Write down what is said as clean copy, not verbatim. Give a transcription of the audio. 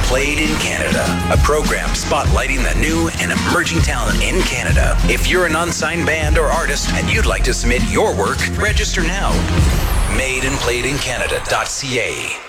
Played in Canada, a program spotlighting the new and emerging talent in Canada. If you're an unsigned band or artist and you'd like to submit your work, register now. Madeandplayedincanada.ca